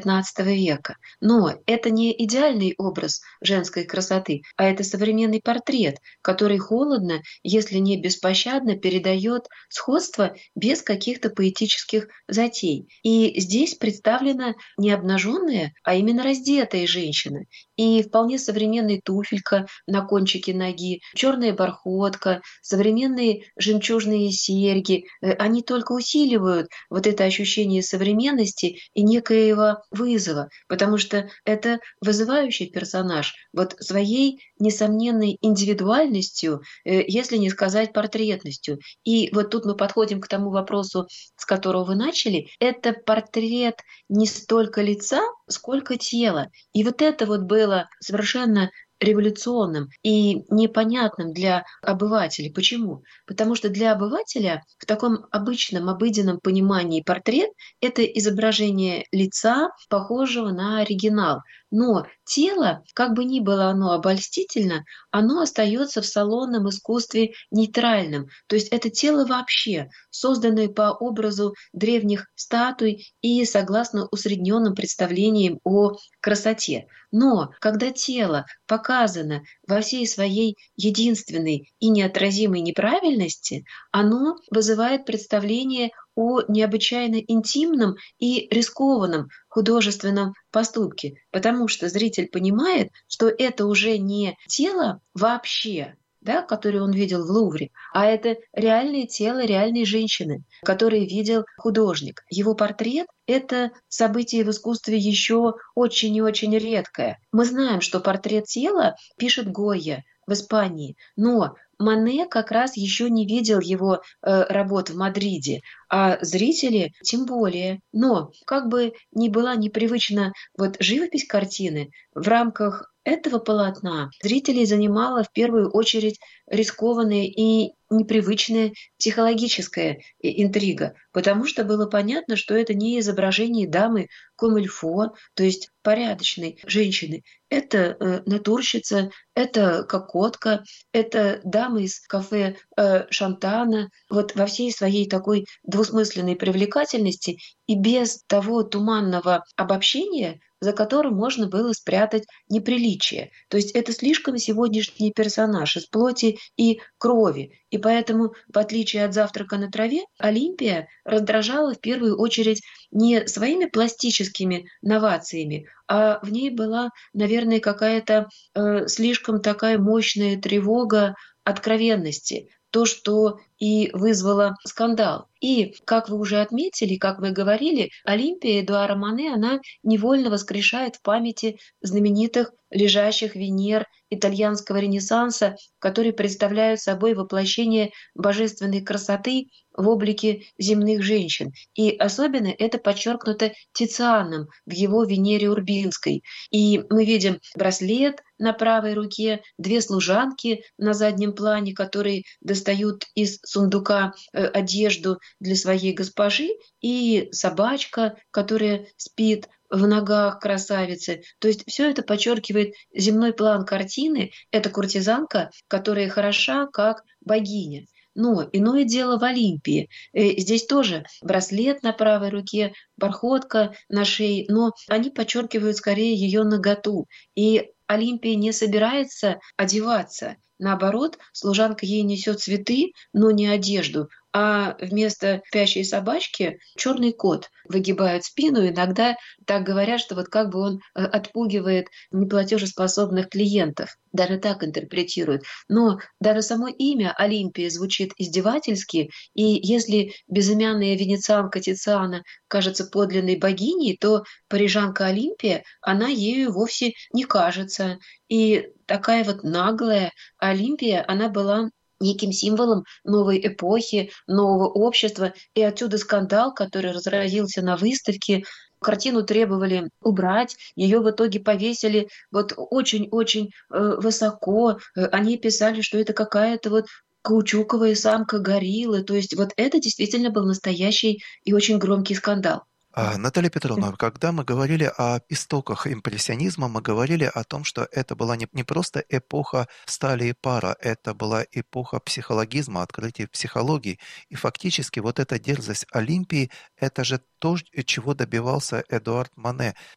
XIX века. Но это не идеальный образ женской красоты, а это современный портрет, который холодно, если не беспощадно, передает сходство без каких-то поэтических затей. И здесь представлена не обнаженная, а именно раздетая женщина. И вполне современная туфелька на кончике ноги, черная бархотка, современные жемчужные серьги, они только усиливают вот это ощущение современности и некоего вызова, потому что это вызывающий персонаж вот своей несомненной индивидуальностью, если не сказать портретностью. И вот тут мы подходим к тому вопросу, с которого вы начали. Это портрет не столько лица, сколько тела. И вот это вот было совершенно революционным и непонятным для обывателя. Почему? Потому что для обывателя в таком обычном, обыденном понимании портрет – это изображение лица, похожего на оригинал. Но тело, как бы ни было оно обольстительно, оно остается в салонном искусстве нейтральным. То есть это тело вообще, созданное по образу древних статуй и согласно усредненным представлениям о красоте. Но когда тело показано во всей своей единственной и неотразимой неправильности, оно вызывает представление о необычайно интимном и рискованном художественном поступке, потому что зритель понимает, что это уже не тело вообще, да, которое он видел в Лувре, а это реальное тело реальной женщины, которое видел художник. Его портрет – это событие в искусстве еще очень и очень редкое. Мы знаем, что портрет тела пишет Гойя в Испании, но Мане как раз еще не видел его работ в Мадриде, а зрители тем более. Но как бы ни была непривычна вот живопись картины, в рамках этого полотна зрителей занимала в первую очередь рискованная и непривычная психологическая интрига, потому что было понятно, что это не изображение дамы комильфо, то есть порядочной женщины. Это натурщица, это кокотка, это дама из кафе Шантана, вот во всей своей такой двусмысленной привлекательности и без того туманного обобщения, за которым можно было спрятать неприличие. То есть это слишком сегодняшний персонаж из плоти и крови. И поэтому, в отличие от «Завтрака на траве», Олимпия раздражала в первую очередь не своими пластическими новациями, а в ней была, наверное, какая-то слишком такая мощная тревога откровенности, то, что и вызвало скандал. И, как вы уже отметили, как мы говорили, Олимпия Эдуара Мане, она невольно воскрешает в памяти знаменитых лежащих Венер итальянского Ренессанса, которые представляют собой воплощение божественной красоты в облике земных женщин. И особенно это подчеркнуто Тицианом в его Венере Урбинской. И мы видим браслет на правой руке, две служанки на заднем плане, которые достают из сундука одежду для своей госпожи, и собачка, которая спит в ногах красавицы. То есть все это подчеркивает земной план картины. Это куртизанка, которая хороша как богиня. Но иное дело в Олимпии. Здесь тоже браслет на правой руке, бархотка на шее, но они подчеркивают скорее ее наготу. И Олимпия не собирается одеваться. Наоборот, служанка ей несет цветы, но не одежду, а вместо спящей собачки черный кот выгибает спину. Иногда так говорят, что вот как бы он отпугивает неплатежеспособных клиентов. Даже так интерпретируют. Но даже само имя Олимпия звучит издевательски, и если безымянная венецианка Тициана кажется подлинной богиней, то парижанка Олимпия, она ею вовсе не кажется. И такая вот наглая Олимпия, она была неким символом новой эпохи, нового общества. И отсюда скандал, который разразился на выставке. Картину требовали убрать, ее в итоге повесили вот очень-очень высоко. Они писали, что это какая-то вот каучуковая самка гориллы. То есть вот это действительно был настоящий и очень громкий скандал. Наталья Петровна, когда мы говорили о истоках импрессионизма, мы говорили о том, что это была не просто эпоха стали и пара, это была эпоха психологизма, открытия психологии. И фактически вот эта дерзость Олимпии, это же то, чего добивался Эдуард Мане.